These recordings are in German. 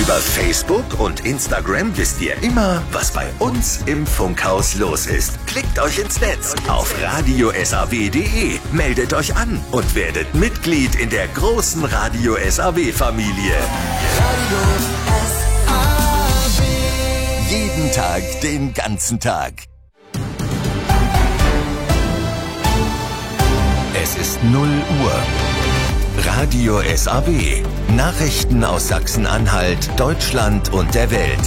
Über Facebook und Instagram wisst ihr immer, was bei uns im Funkhaus los ist. Klickt euch ins Netz auf radio-saw.de, meldet euch an und werdet Mitglied in der großen Radio SAW-Familie. Jeden Tag, den ganzen Tag. Es ist 0 Uhr. Radio SAW. Nachrichten aus Sachsen-Anhalt, Deutschland und der Welt.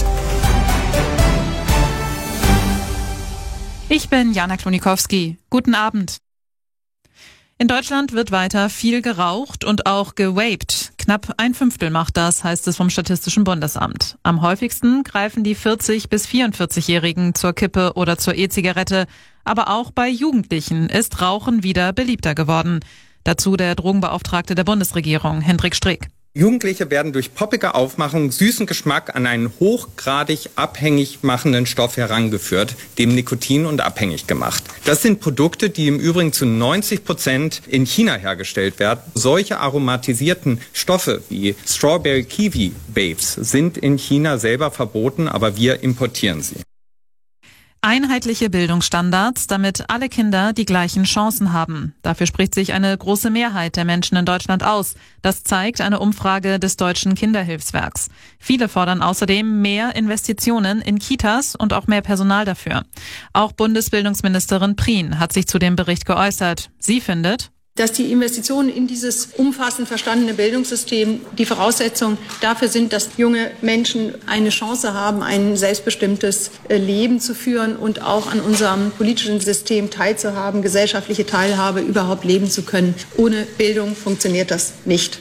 Ich bin Jana Klonikowski. Guten Abend. In Deutschland wird weiter viel geraucht und auch gewaped. Knapp 1/5 macht das, heißt es vom Statistischen Bundesamt. Am häufigsten greifen die 40- bis 44-Jährigen zur Kippe oder zur E-Zigarette. Aber auch bei Jugendlichen ist Rauchen wieder beliebter geworden. Dazu der Drogenbeauftragte der Bundesregierung, Hendrik Streeck. Jugendliche werden durch poppige Aufmachung süßen Geschmack an einen hochgradig abhängig machenden Stoff herangeführt, dem Nikotin, und abhängig gemacht. Das sind Produkte, die im Übrigen zu 90% in China hergestellt werden. Solche aromatisierten Stoffe wie Strawberry Kiwi Vapes sind in China selber verboten, aber wir importieren sie. Einheitliche Bildungsstandards, damit alle Kinder die gleichen Chancen haben. Dafür spricht sich eine große Mehrheit der Menschen in Deutschland aus. Das zeigt eine Umfrage des Deutschen Kinderhilfswerks. Viele fordern außerdem mehr Investitionen in Kitas und auch mehr Personal dafür. Auch Bundesbildungsministerin Prien hat sich zu dem Bericht geäußert. Sie findet, dass die Investitionen in dieses umfassend verstandene Bildungssystem die Voraussetzung dafür sind, dass junge Menschen eine Chance haben, ein selbstbestimmtes Leben zu führen und auch an unserem politischen System teilzuhaben, gesellschaftliche Teilhabe überhaupt leben zu können. Ohne Bildung funktioniert das nicht.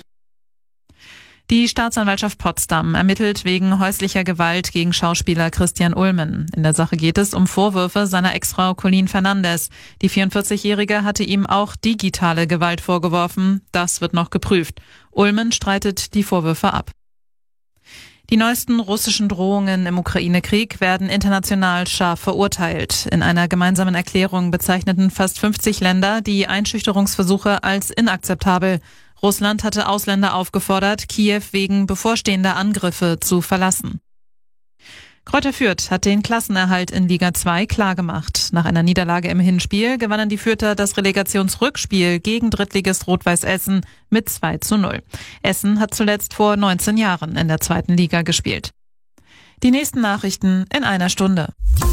Die Staatsanwaltschaft Potsdam ermittelt wegen häuslicher Gewalt gegen Schauspieler Christian Ulmen. In der Sache geht es um Vorwürfe seiner Ex-Frau Colleen Fernandes. Die 44-Jährige hatte ihm auch digitale Gewalt vorgeworfen. Das wird noch geprüft. Ulmen streitet die Vorwürfe ab. Die neuesten russischen Drohungen im Ukraine-Krieg werden international scharf verurteilt. In einer gemeinsamen Erklärung bezeichneten fast 50 Länder die Einschüchterungsversuche als inakzeptabel. Russland hatte Ausländer aufgefordert, Kiew wegen bevorstehender Angriffe zu verlassen. Kräuter Fürth hat den Klassenerhalt in Liga 2 klargemacht. Nach einer Niederlage im Hinspiel gewannen die Fürther das Relegationsrückspiel gegen Drittligist Rot-Weiß Essen mit 2:0. Essen hat zuletzt vor 19 Jahren in der 2. Liga gespielt. Die nächsten Nachrichten in einer Stunde.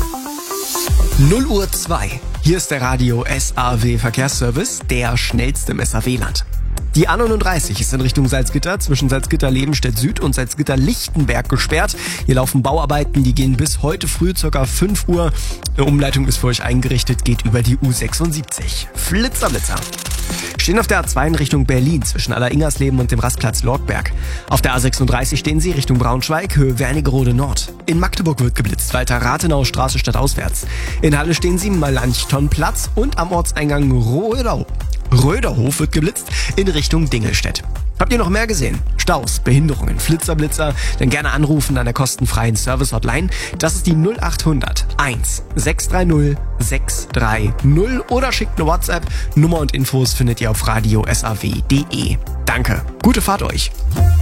0:02. Hier ist der Radio SAW Verkehrsservice, der schnellste im SAW-Land. Die A39 ist in Richtung Salzgitter zwischen Salzgitter-Lebenstedt Süd und Salzgitter-Lichtenberg gesperrt. Hier laufen Bauarbeiten, die gehen bis heute früh ca. 5 Uhr. Eine Umleitung ist für euch eingerichtet, geht über die U76. Flitzer. Stehen auf der A2 in Richtung Berlin zwischen Aller-Ingersleben und dem Rastplatz Lortberg. Auf der A36 stehen sie Richtung Braunschweig, Höhe Wernigerode Nord. In Magdeburg wird geblitzt, Walter-Rathenau Straße stadtauswärts. In Halle stehen sie Melanchthonplatz und am Ortseingang Röderhof wird geblitzt in Richtung Dingelstedt. Habt ihr noch mehr gesehen? Staus, Behinderungen, Flitzer, dann gerne anrufen an der kostenfreien Service-Hotline. Das ist die 0800 1 630 630 oder schickt eine WhatsApp. Nummer und Infos findet ihr auf radio-saw.de. Danke, gute Fahrt euch.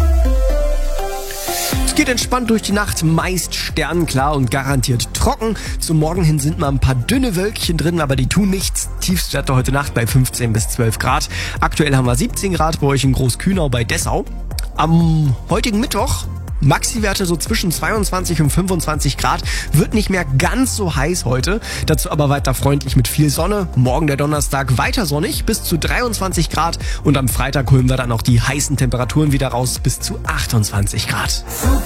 Es geht entspannt durch die Nacht, meist sternenklar und garantiert trocken. Zum Morgen hin sind mal ein paar dünne Wölkchen drin, aber die tun nichts. Tiefstwerte heute Nacht bei 15 bis 12 Grad. Aktuell haben wir 17 Grad bei euch in Großkühnau bei Dessau. Am heutigen Mittwoch Maxi-Werte so zwischen 22 und 25 Grad. Wird nicht mehr ganz so heiß heute. Dazu aber weiter freundlich mit viel Sonne. Morgen der Donnerstag weiter sonnig bis zu 23 Grad. Und am Freitag holen wir dann auch die heißen Temperaturen wieder raus bis zu 28 Grad.